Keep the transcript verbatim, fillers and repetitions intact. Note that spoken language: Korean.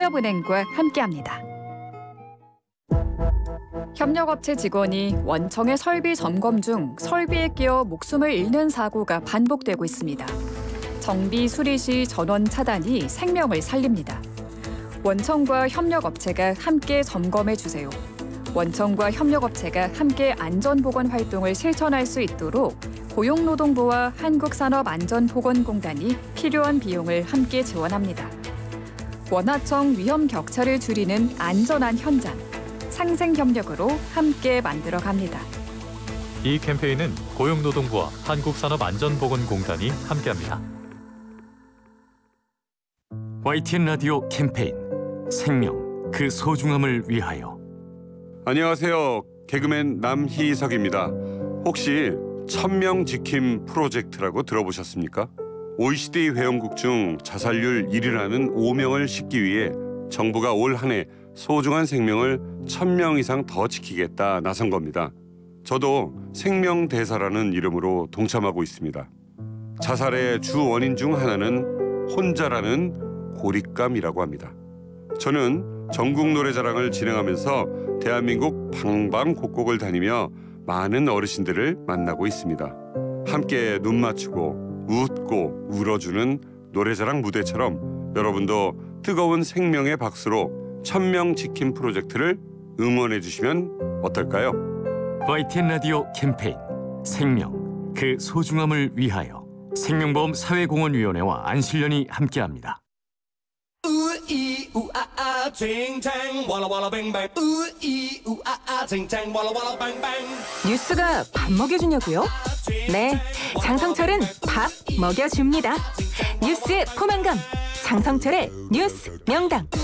협업은행과 함께합니다. 협력업체 직원이 원청의 설비 점검 중 설비에 끼어 목숨을 잃는 사고가 반복되고 있습니다. 정비 수리 시 전원 차단이 생명을 살립니다. 원청과 협력업체가 함께 점검해 주세요. 원청과 협력업체가 함께 안전보건 활동을 실천할 수 있도록 고용노동부와 한국산업안전보건공단이 필요한 비용을 함께 지원합니다. 원하청 위험 격차를 줄이는 안전한 현장, 상생협력으로 함께 만들어갑니다. 이 캠페인은 고용노동부와 한국산업안전보건공단이 함께합니다. 와이티엔 라디오 캠페인 생명, 그 소중함을 위하여. 안녕하세요. 개그맨 남희석입니다. 혹시 천명 지킴 프로젝트라고 들어보셨습니까? 오이시디 회원국 중 자살률 일 위라는 오명을 싣기 위해 정부가 올 한 해 소중한 생명을 천 명 이상 더 지키겠다 나선 겁니다. 저도 생명대사라는 이름으로 동참하고 있습니다. 자살의 주 원인 중 하나는 혼자라는 고립감이라고 합니다. 저는 전국 노래자랑을 진행하면서 대한민국 방방곡곡을 다니며 많은 어르신들을 만나고 있습니다. 함께 눈 맞추고 웃고 울어주는 노래자랑 무대처럼 여러분도 뜨거운 생명의 박수로 천명 지킴 프로젝트를 응원해 주시면 어떨까요? 와이티엔 라디오 캠페인 생명, 그 소중함을 위하여. 생명보험 사회공헌위원회와 안실련이 함께합니다. 우이 우아아 쟁쟁 와라와라 뱅뱅 우이 우아아 쟁쟁 와라와라 뱅뱅. 뉴스가 밥 먹여주냐고요? 네, 장성철은 밥 먹여줍니다. 뉴스의 포만감, 장성철의 뉴스 명당.